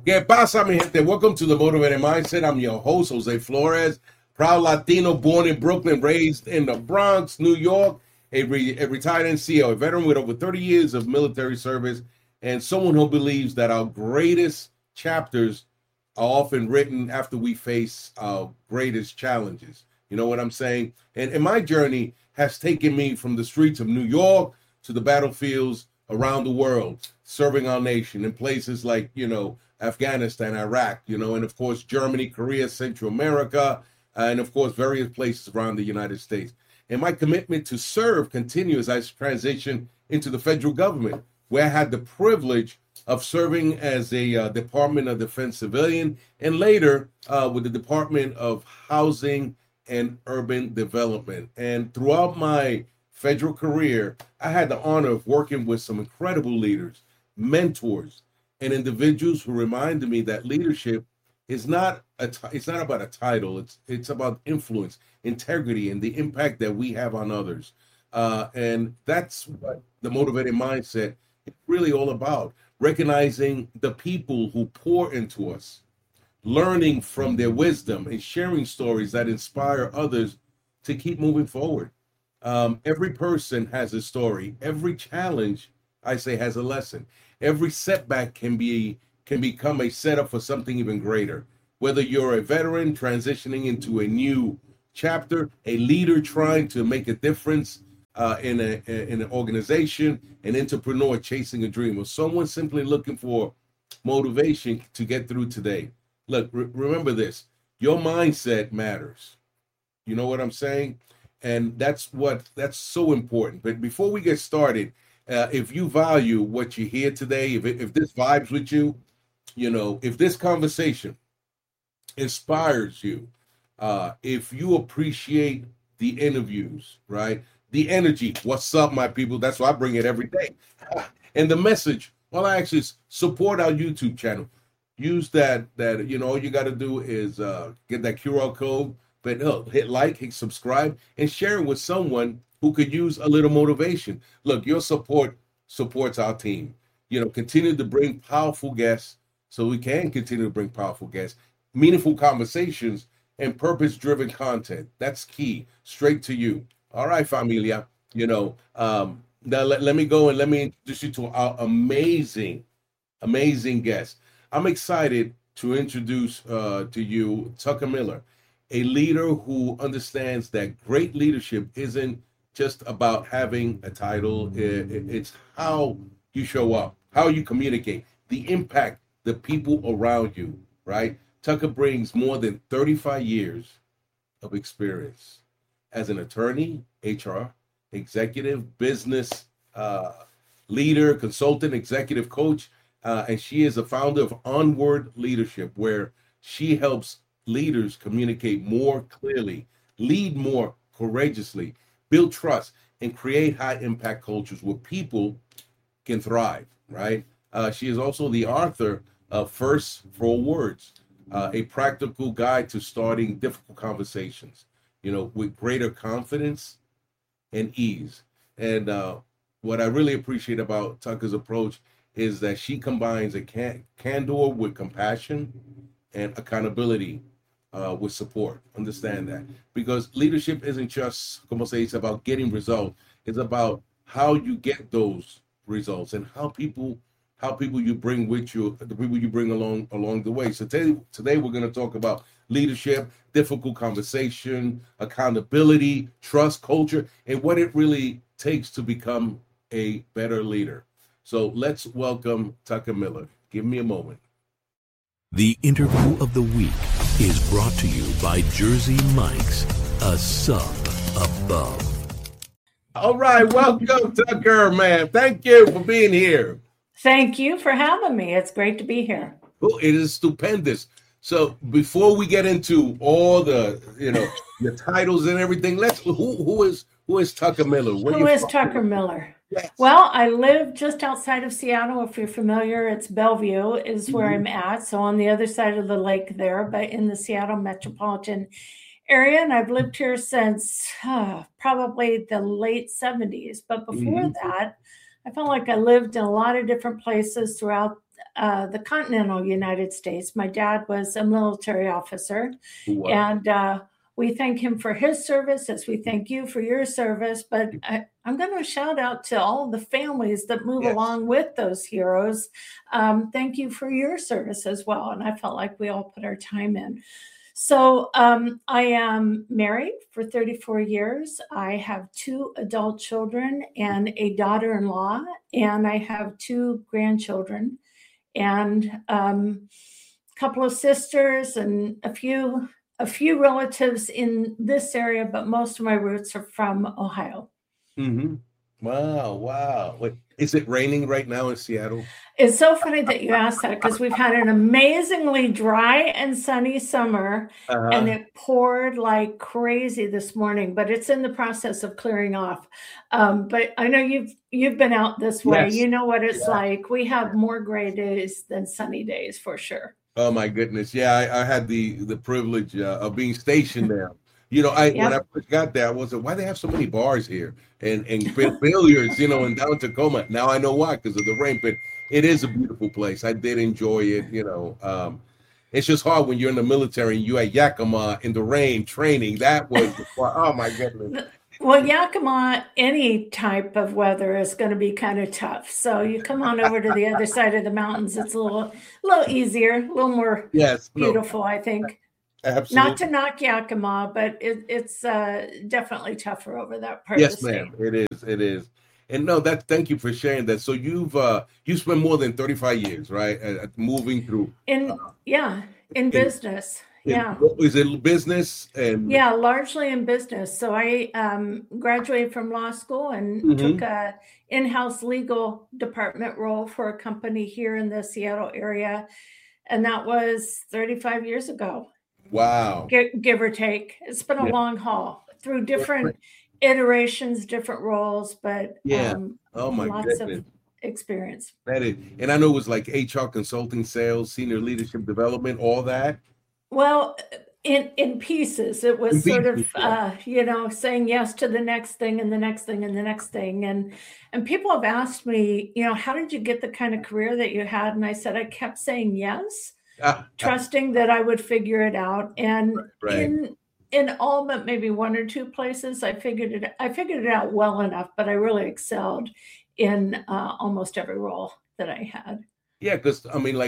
¿Qué pasa, mi gente? Welcome to the Motivated Mindset. I'm your host, Jose Flores, proud Latino, born in Brooklyn, raised in the Bronx, New York, a retired NCO, a veteran with over 30 years of military service, and someone who believes that our greatest chapters are often written after we face our greatest challenges. You know what I'm saying? And my journey has taken me from the streets of New York to the battlefields around the world, serving our nation in places like, Afghanistan, Iraq, and of course, Germany, Korea, Central America, and of course, various places around the United States. And my commitment to serve continues as I transition into the federal government, where I had the privilege of serving as a Department of Defense civilian and later with the Department of Housing and Urban Development. And throughout my federal career, I had the honor of working with some incredible leaders, mentors, and individuals who reminded me that leadership is not about a title. It's about influence, integrity, and the impact that we have on others. And that's what the Motivated Mindset is really all about. Recognizing the people who pour into us, learning from their wisdom, and sharing stories that inspire others to keep moving forward. Every person has a story. Every challenge, I say, has a lesson. Every setback can become a setup for something even greater. Whether you're a veteran transitioning into a new chapter, a leader trying to make a difference in an organization, an entrepreneur chasing a dream, or someone simply looking for motivation to get through today. Look, remember this: your mindset matters. You know what I'm saying? And that's so important. But before we get started, if you value what you hear today, if this vibes with you, if this conversation inspires you, if you appreciate the interviews, right? The energy, what's up, my people? That's why I bring it every day. And the message, well, I actually support our YouTube channel. Use that, all you got to do is get that QR code, but hit like, hit subscribe, and share it with someone who could use a little motivation. Look, your support supports our team. Continue to bring powerful guests so we can continue to bring powerful guests, meaningful conversations, and purpose-driven content. That's key, straight to you. All right, familia. Now let me go and let me introduce you to our amazing guest. I'm excited to introduce to you Tucker Miller, a leader who understands that great leadership isn't just about having a title. It's how you show up, how you communicate, the impact the people around you, right? Tucker brings more than 35 years of experience as an attorney, HR, executive, business leader, consultant, executive coach, and she is the founder of Onward Leadership, where she helps leaders communicate more clearly, lead more courageously, build trust, and create high-impact cultures where people can thrive, right? She is also the author of First 4 Words, a practical guide to starting difficult conversations, with greater confidence and ease. And what I really appreciate about Tucker's approach is that she combines a candor with compassion and accountability with support. Understand that, because leadership isn't just, como se dice, about getting results. It's about how you get those results and how people you bring with you, the people you bring along the way. So today we're going to talk about leadership, difficult conversation, accountability, trust, culture, and what it really takes to become a better leader. So let's welcome Tucker Miller. Give me a moment. The interview of the week is brought to you by Jersey Mike's, a sub above. All right, welcome, Tucker, man. Thank you for being here. Thank you for having me. It's great to be here. Oh, it is stupendous. So before we get into all the, your titles and everything, who is Tucker Miller? Who is Tucker Miller? Yes. Well, I live just outside of Seattle. If you're familiar, it's Bellevue is where I'm at. So on the other side of the lake there, but in the Seattle metropolitan area. And I've lived here since probably the late 70s. But before that, I felt like I lived in a lot of different places throughout the continental United States. My dad was a military officer, Wow. and we thank him for his service as we thank you for your service. But I'm going to shout out to all the families that move Yes. along with those heroes. Thank you for your service as well. And I felt like we all put our time in. So I am married for 34 years. I have 2 adult children and a daughter-in-law, and I have 2 grandchildren and a couple of sisters and a few relatives in this area, but most of my roots are from Ohio. Mm-hmm. Wow. Wait, is it raining right now in Seattle? It's so funny that you asked that, because we've had an amazingly dry and sunny summer, and it poured like crazy this morning, but it's in the process of clearing off. But I know you've been out this way. Yes. You know what it's like. We have more gray days than sunny days for sure. Oh my goodness. Yeah, I had the privilege of being stationed there. You know, when I first got there, I was like, why they have so many bars here and billiards, you know, in down Tacoma. Now I know why, because of the rain, but it is a beautiful place. I did enjoy it, you know. It's just hard when you're in the military and you at Yakima in the rain training. That was, oh my goodness. Well, Yakima, any type of weather is going to be kind of tough. So you come on over to the other side of the mountains, it's a little easier, a little more beautiful, I think. Absolutely. Not to knock Yakima, but it's definitely tougher over that part of the state. Yes, ma'am. It is. And no, thank you for sharing that. So you've spent more than 35 years, right? Moving through. In business. Yeah. Is it business? Yeah, largely in business. So I graduated from law school and took a in-house legal department role for a company here in the Seattle area. And that was 35 years ago. Wow. Give or take. It's been a long haul through different iterations, different roles, but lots of experience. That is. And I know it was like HR consulting, sales, senior leadership development, all that. Well, in pieces, it was sort of, saying yes to the next thing and the next thing and the next thing. And people have asked me, how did you get the kind of career that you had? And I said, I kept saying yes, trusting that I would figure it out. And in all but maybe 1 or 2 places, I figured it out well enough, but I really excelled in almost every role that I had. Yeah, because I mean,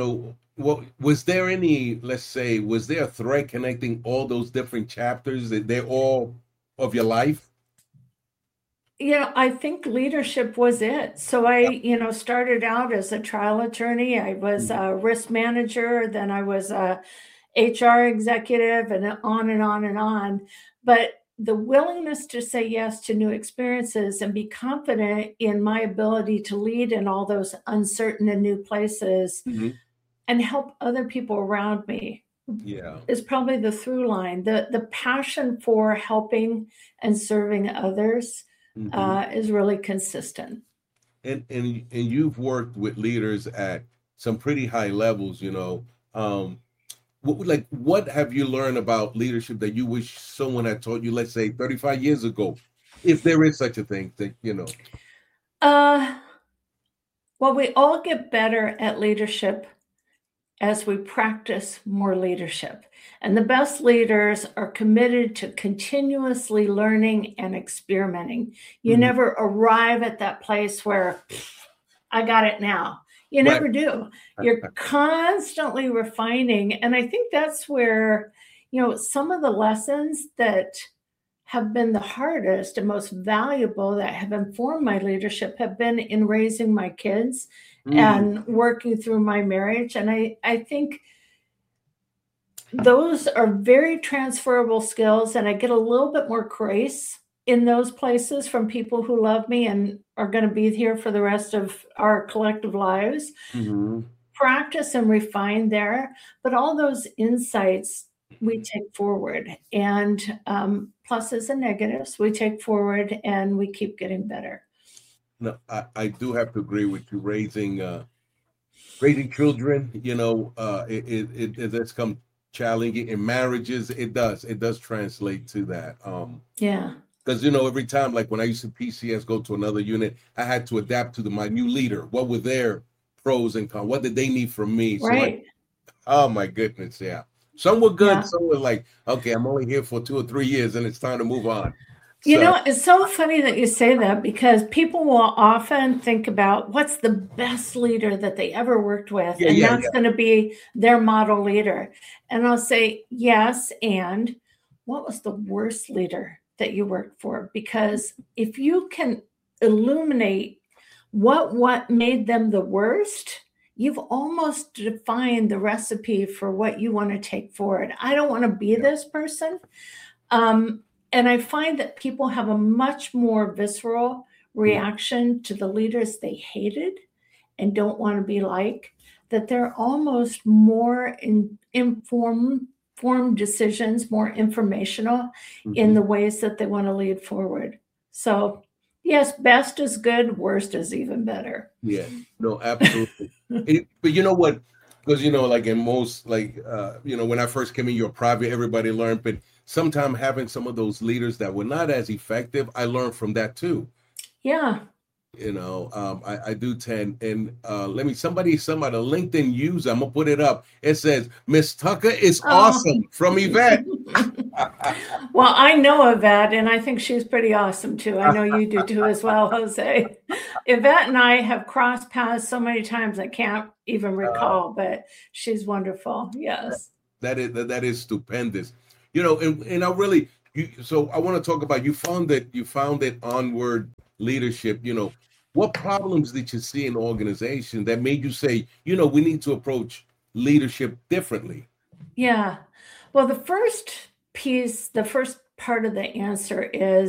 was there a thread connecting all those different chapters? They're all of your life? I think leadership was it. So I, started out as a trial attorney. I was a risk manager. Then I was a HR executive, and on and on and on. But the willingness to say yes to new experiences and be confident in my ability to lead in all those uncertain and new places and help other people around me is probably the through line. The passion for helping and serving others is really consistent. And you've worked with leaders at some pretty high levels, what have you learned about leadership that you wish someone had taught you, let's say 35 years ago, if there is such a thing that, Well, we all get better at leadership as we practice more leadership. And the best leaders are committed to continuously learning and experimenting. You never arrive at that place where I got it now. You never do. You're constantly refining. And I think that's where, some of the lessons that have been the hardest and most valuable that have informed my leadership have been in raising my kids and working through my marriage. And I think those are very transferable skills. And I get a little bit more grace in those places from people who love me and are going to be here for the rest of our collective lives. Practice and refine there, but all those insights we take forward, and pluses and negatives we take forward, and we keep getting better. No, I do have to agree with you. Raising children, it does come challenging. In marriages, it does translate to that. Because, every time, like when I used to PCS go to another unit, I had to adapt to my new leader. What were their pros and cons. What did they need from me? So Right. like, oh my goodness, yeah. Some were good. Yeah. Some were like, okay, I'm only here for 2 or 3 years, and it's time to move on. You So, know, it's so funny that you say that because people will often think about what's the best leader that they ever worked with, and that's going to be their model leader. And I'll say, yes, and what was the worst leader that you worked for? Because if you can illuminate what made them the worst, you've almost defined the recipe for what you want to take forward. I don't want to be this person. And I find that people have a much more visceral reaction to the leaders they hated and don't want to be like, that they're almost more informed decisions, more informational in the ways that they want to lead forward. So yes, best is good, worst is even better. Yeah, no, absolutely. But you know what? Because, you know, like in most, like, you know, when I first came in, you're private, everybody learned, but sometimes having some of those leaders that were not as effective, I learned from that too. Yeah. You know, I do tend, and somebody, a LinkedIn user, I'm gonna put it up. It says, Miss Tucker is awesome from Yvette. Well, I know Yvette, and I think she's pretty awesome too. I know you do too as well, Jose. Yvette and I have crossed paths so many times I can't even recall, but she's wonderful. Yes. That is stupendous. You know, and I really, so I want to talk about, you founded Onward Leadership. You know, what problems did you see in the organization that made you say, you know, we need to approach leadership differently? Yeah. Well, the first part of the answer is